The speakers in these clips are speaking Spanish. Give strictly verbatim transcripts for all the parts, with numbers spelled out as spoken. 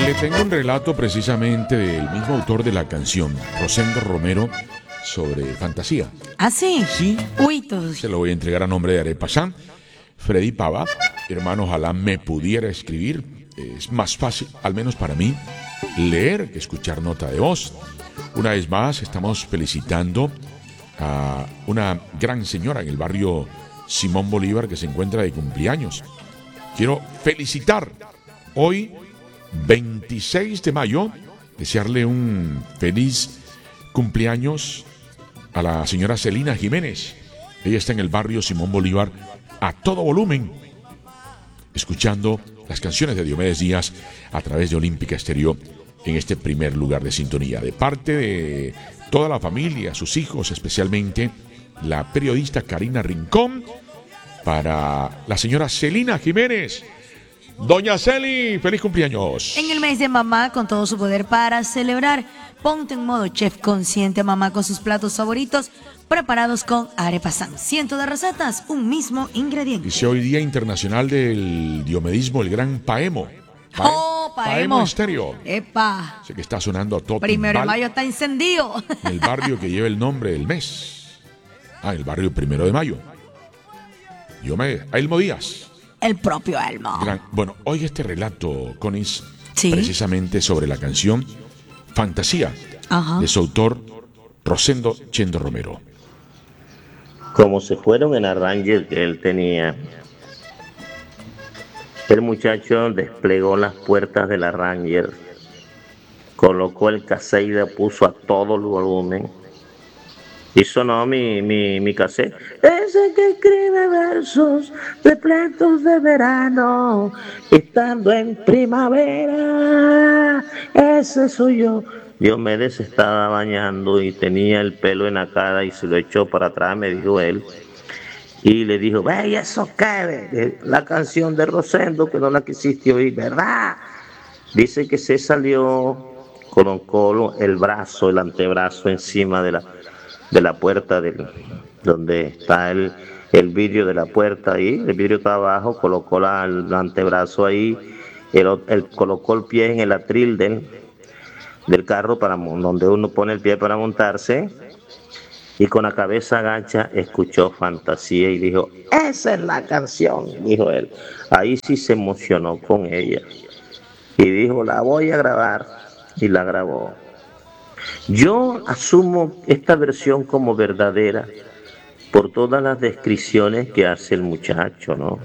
Le tengo un relato precisamente del mismo autor de la canción, Rosendo Romero, sobre fantasía. ¿Ah, sí? Sí. Uy, todo. Se lo voy a entregar a nombre de Arepasán. Freddy Pava, hermano, ojalá me pudiera escribir. Es más fácil, al menos para mí, leer que escuchar nota de voz. Una vez más, estamos felicitando a una gran señora en el barrio Simón Bolívar que se encuentra de cumpleaños. Quiero felicitar hoy, veintiséis de mayo, desearle un feliz cumpleaños a la señora Celina Jiménez. Ella está en el barrio Simón Bolívar a todo volumen, escuchando las canciones de Diomedes Díaz a través de Olímpica Estéreo en este primer lugar de sintonía. De parte de toda la familia, sus hijos, especialmente la periodista Karina Rincón, para la señora Celina Jiménez. Doña Celi, feliz cumpleaños. En el mes de mamá, con todo su poder para celebrar, ponte en modo chef consciente, mamá, con sus platos favoritos preparados con Arepasán. Ciento de recetas, un mismo ingrediente. Dice hoy Día Internacional del Diomedismo, el gran Paemo. Paemo. Oh, Paemo. Paemo Estéreo. Epa. Sé que está sonando a todo. Primero de mayo está encendido. En el barrio que lleva el nombre del mes. Ah, el barrio Primero de Mayo. Diomedes, Elmo Díaz. El propio Elmo. Gran, bueno, hoy este relato, Conis, ¿sí? Precisamente sobre la canción Fantasía, ajá, de su autor Rosendo Chendo Romero. Como se fueron en arranque que él tenía, el muchacho desplegó las puertas de la Ranger, colocó el cassette y le puso a todo el volumen y sonó mi, mi, mi cassette. Ese que escribe versos repletos de verano, estando en primavera, ese soy yo. Diomedes estaba bañando y tenía el pelo en la cara y se lo echó para atrás, me dijo él. Y le dijo, ve, ¿y eso qué? La canción de Rosendo que no la quisiste oír, ¿verdad? Dice que se salió, colocó el brazo, el antebrazo encima de la, de la puerta del, donde está el, el vidrio de la puerta ahí, el vidrio está abajo, colocó la, el antebrazo ahí, el, el, colocó el pie en el atril del, del carro para donde uno pone el pie para montarse. Y con la cabeza agacha escuchó Fantasía y dijo, esa es la canción, dijo él. Ahí sí se emocionó con ella. Y dijo, la voy a grabar. Y la grabó. Yo asumo esta versión como verdadera por todas las descripciones que hace el muchacho, ¿no?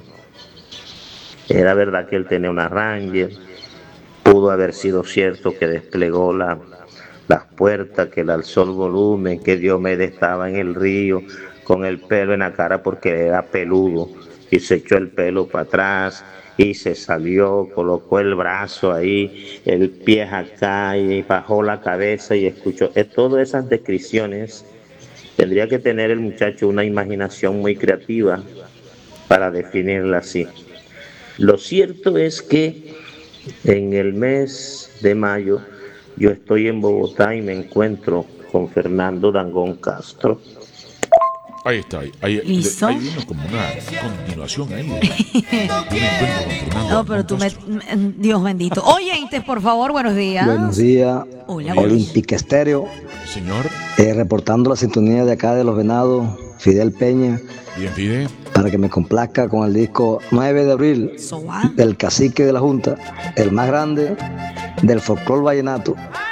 Era verdad que él tenía una Ranger. Pudo haber sido cierto que desplegó la... las puertas, que le alzó el volumen, que Diomedes estaba en el río con el pelo en la cara porque era peludo y se echó el pelo para atrás y se salió, colocó el brazo ahí, el pie acá y bajó la cabeza y escuchó. Es todas esas descripciones. Tendría que tener el muchacho una imaginación muy creativa para definirla así. Lo cierto es que en el mes de mayo yo estoy en Bogotá y me encuentro con Fernando Dangond Castro. Ahí está, ahí, ahí, ¿listo? Ahí vino como una continuación ahí. ¿Eh? No, pero tú me... Dios bendito. Oyentes, por favor, buenos días. Buenos días. Hola, Olímpica Estéreo. Señor. Eh, reportando la sintonía de acá de Los Venados, Fidel Peña. Bien, Fidel. Para que me complazca con el disco nueve de abril so del Cacique de la Junta, el más grande del folclore vallenato.